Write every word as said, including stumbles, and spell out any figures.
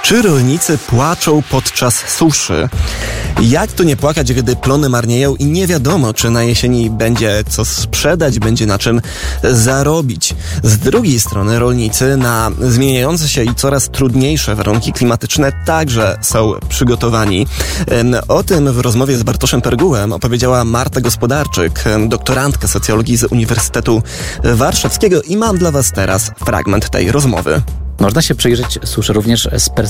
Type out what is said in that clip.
Czy rolnicy płaczą podczas suszy? Jak tu nie płakać, gdy plony marnieją i nie wiadomo, czy na jesieni będzie co sprzedać, będzie na czym zarobić. Z drugiej strony rolnicy na zmieniające się i coraz trudniejsze warunki klimatyczne także są przygotowani. O tym w rozmowie z Bartoszem Pergułem opowiedziała Marta Gospodarczyk, doktorantka socjologii z Uniwersytetu Warszawskiego, i mam dla Was teraz fragment tej rozmowy. Można się przyjrzeć suszy również z perspektywy